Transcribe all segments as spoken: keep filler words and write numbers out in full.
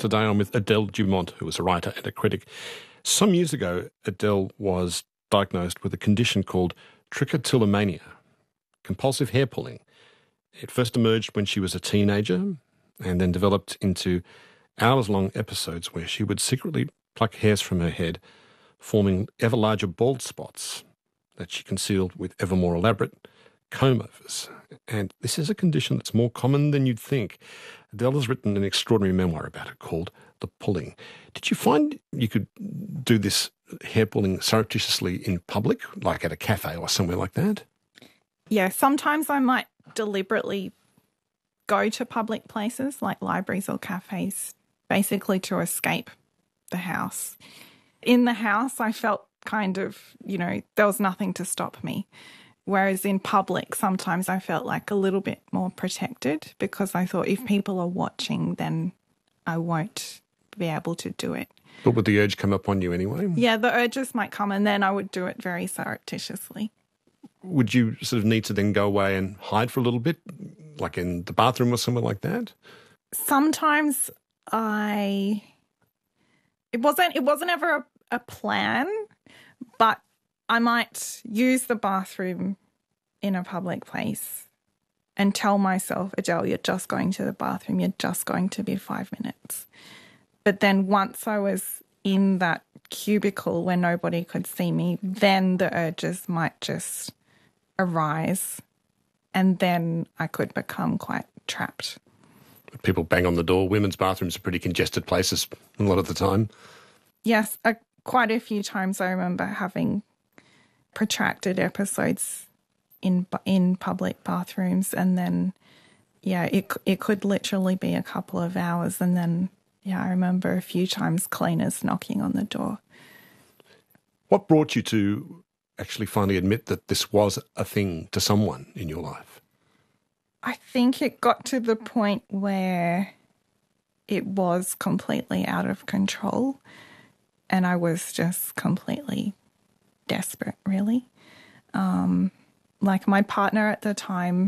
Today I'm with Adele Dumont, who is a writer and a critic. Some years ago, Adele was diagnosed with a condition called trichotillomania, compulsive hair pulling. It first emerged when she was a teenager and then developed into hours-long episodes where she would secretly pluck hairs from her head, forming ever larger bald spots that she concealed with ever more elaborate comb-overs. And this is a condition that's more common than you'd think. Adele has written an extraordinary memoir about it called The Pulling. Did you find you could do this hair pulling surreptitiously in public, like at a cafe or somewhere like that? Yeah, sometimes I might deliberately go to public places like libraries or cafes, basically to escape the house. In the house, I felt kind of, you know, there was nothing to stop me. Whereas in public, sometimes I felt like a little bit more protected because I thought if people are watching, then I won't be able to do it. But would the urge come upon you anyway? Yeah, the urges might come and then I would do it very surreptitiously. Would you sort of need to then go away and hide for a little bit, like in the bathroom or somewhere like that? Sometimes I... It wasn't, it wasn't ever a, a plan, but I might use the bathroom in a public place and tell myself, Adele, you're just going to the bathroom, you're just going to be five minutes. But then once I was in that cubicle where nobody could see me, then the urges might just arise and then I could become quite trapped. People bang on the door. Women's bathrooms are pretty congested places a lot of the time. Yes, uh, quite a few times I remember having protracted episodes in in public bathrooms, and then yeah, it it could literally be a couple of hours, and then yeah, I remember a few times cleaners knocking on the door. What brought you to actually finally admit that this was a thing to someone in your life? I think it got to the point where it was completely out of control, and I was just completely desperate, really. Um, like my partner at the time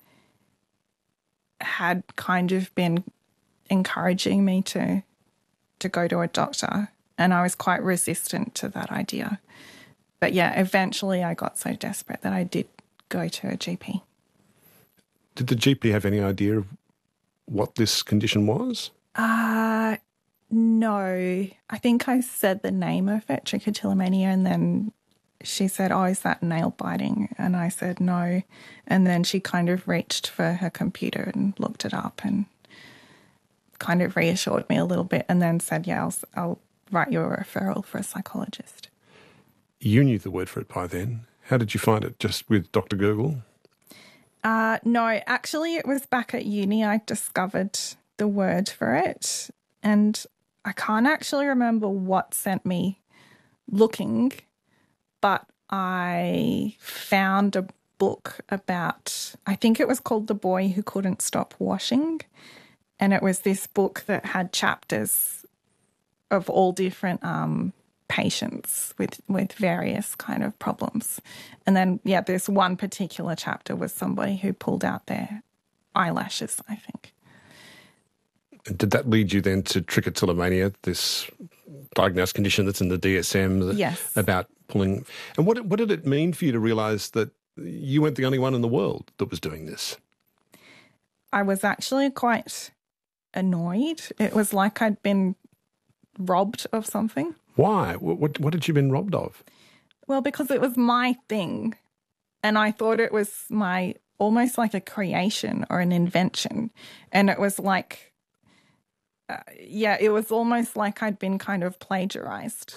had kind of been encouraging me to to go to a doctor, and I was quite resistant to that idea. But yeah, eventually I got so desperate that I did go to a G P. Did the G P have any idea of what this condition was? Uh, no. I think I said the name of it, trichotillomania, and then she said, oh, is that nail biting? And I said, no. And then she kind of reached for her computer and looked it up and kind of reassured me a little bit and then said, yeah, I'll, I'll write you a referral for a psychologist. You knew the word for it by then. How did you find it? Just with Doctor Google? Uh, no, actually it was back at uni I discovered the word for it, and I can't actually remember what sent me looking, but I found a book about, I think it was called The Boy Who Couldn't Stop Washing, and it was this book that had chapters of all different um, patients with, with various kind of problems. And then, yeah, this one particular chapter was somebody who pulled out their eyelashes, I think. Did that lead you then to trichotillomania, this diagnosed condition that's in the D S M that, yes. about pulling? And what, what did it mean for you to realise that you weren't the only one in the world that was doing this? I was actually quite annoyed. It was like I'd been robbed of something. Why? What, what had you been robbed of? Well, because it was my thing, and I thought it was my, almost like a creation or an invention. And it was like, uh, yeah, it was almost like I'd been kind of plagiarized.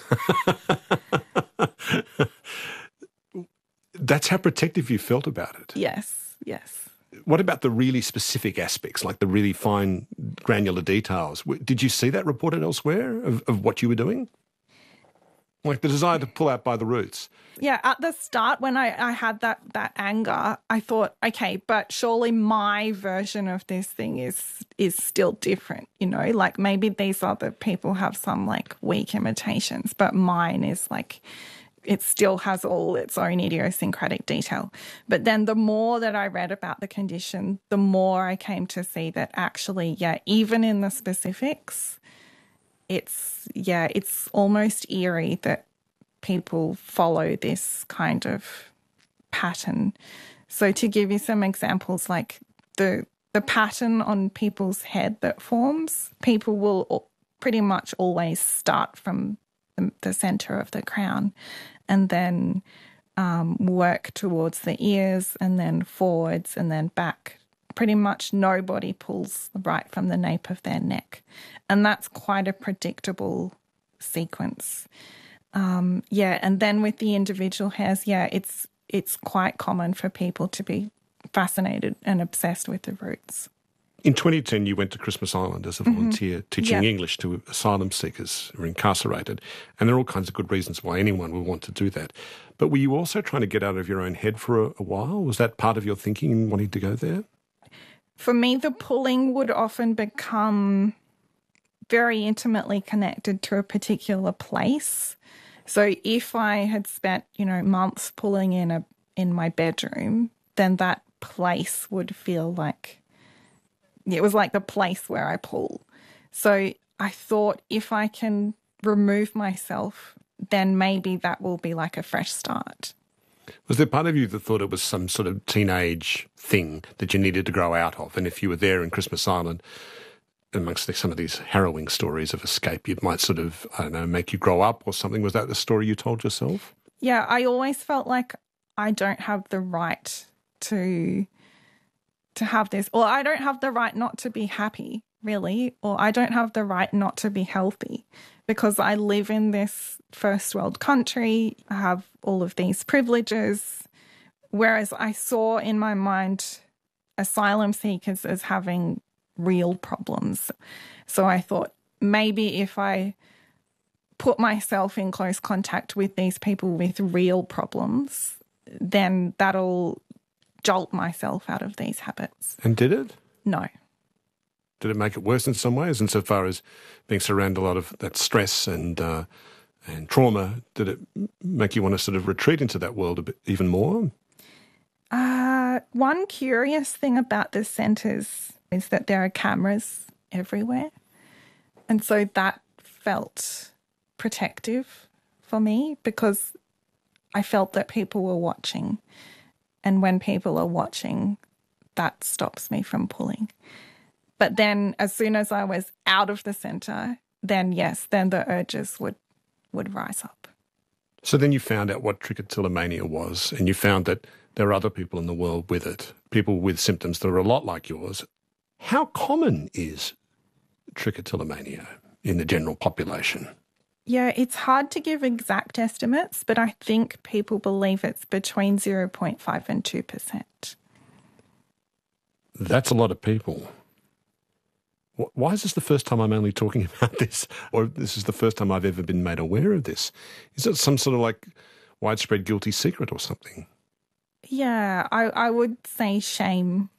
That's how protective you felt about it? Yes, yes. What about the really specific aspects, like the really fine granular details? Did you see that reported elsewhere of, of what you were doing? Like the desire to pull out by the roots. Yeah, at the start when I, I had that, that anger, I thought, okay, but surely my version of this thing is is still different, you know? Like maybe these other people have some like weak imitations, but mine is like, it still has all its own idiosyncratic detail. But then the more that I read about the condition, the more I came to see that actually, yeah, even in the specifics, it's, yeah, it's almost eerie that people follow this kind of pattern. So to give you some examples, like the the pattern on people's head that forms, people will pretty much always start from the, the centre of the crown and then um, work towards the ears and then forwards and then back. Pretty much nobody pulls right from the nape of their neck. And that's quite a predictable sequence. Um, yeah, and then with the individual hairs, yeah, it's it's quite common for people to be fascinated and obsessed with the roots. In twenty ten, you went to Christmas Island as a volunteer mm-hmm. teaching yep. English to asylum seekers who are incarcerated. And there are all kinds of good reasons why anyone would want to do that. But were you also trying to get out of your own head for a, a while? Was that part of your thinking in wanting to go there? For me, the pulling would often become very intimately connected to a particular place. So if I had spent, you know, months pulling in a in my bedroom, then that place would feel like it was like the place where I pull. So I thought if I can remove myself, then maybe that will be like a fresh start. Was there part of you that thought it was some sort of teenage thing that you needed to grow out of? And if you were there in Christmas Island, amongst some of these harrowing stories of escape, it might sort of, I don't know, make you grow up or something. Was that the story you told yourself? Yeah, I always felt like I don't have the right to to have this, or I don't have the right not to be happy, really, or I don't have the right not to be healthy because I live in this first world country, I have all of these privileges, whereas I saw in my mind asylum seekers as having real problems. So I thought maybe if I put myself in close contact with these people with real problems, then that'll jolt myself out of these habits. And did it? No. Did it make it worse in some ways, insofar as being surrounded a lot of that stress and uh, and trauma? Did it make you want to sort of retreat into that world a bit even more? Uh, one curious thing about the centres is that there are cameras everywhere. And so that felt protective for me because I felt that people were watching. And when people are watching, that stops me from pulling. But then as soon as I was out of the centre, then yes, then the urges would, would rise up. So then you found out what trichotillomania was, and you found that there are other people in the world with it, people with symptoms that are a lot like yours. How common is trichotillomania in the general population? Yeah, it's hard to give exact estimates, but I think people believe it's between zero point five and two percent. That's a lot of people. Why is this the first time I'm only talking about this, or this is the first time I've ever been made aware of this? Is it some sort of like widespread guilty secret or something? Yeah, I, I would say shame.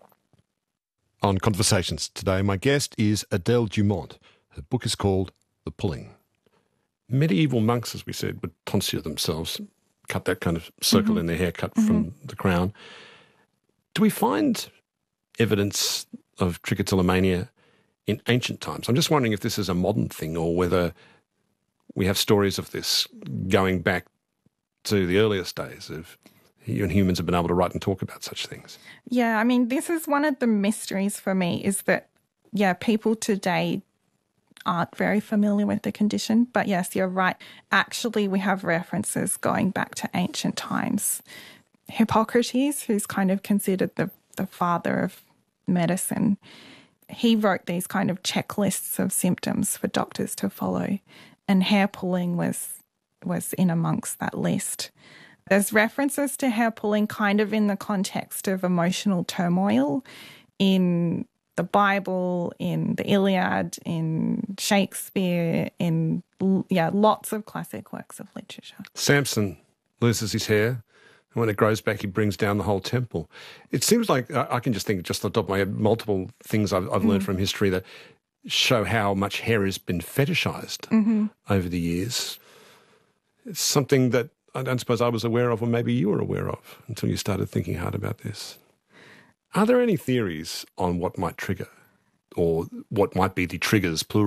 On Conversations today, my guest is Adele Dumont. Her book is called The Pulling. Medieval monks, as we said, would tonsure themselves, cut that kind of circle mm-hmm. in their hair cut mm-hmm. from the crown. Do we find evidence of trichotillomania in ancient times? I'm just wondering if this is a modern thing or whether we have stories of this going back to the earliest days of when humans have been able to write and talk about such things. Yeah, I mean, this is one of the mysteries for me is that, yeah, people today aren't very familiar with the condition. But yes, you're right. Actually, we have references going back to ancient times. Hippocrates, who's kind of considered the, the father of medicine, he wrote these kind of checklists of symptoms for doctors to follow, and hair pulling was was in amongst that list. There's references to hair pulling kind of in the context of emotional turmoil in the Bible, in the Iliad, in Shakespeare, in, yeah, lots of classic works of literature. Samson loses his hair, and when it grows back, he brings down the whole temple. It seems like, I can just think just on the top of my head, multiple things I've, I've mm. learned from history that show how much hair has been fetishized mm-hmm. over the years. It's something that I don't suppose I was aware of, or maybe you were aware of, until you started thinking hard about this. Are there any theories on what might trigger, or what might be the triggers, plural,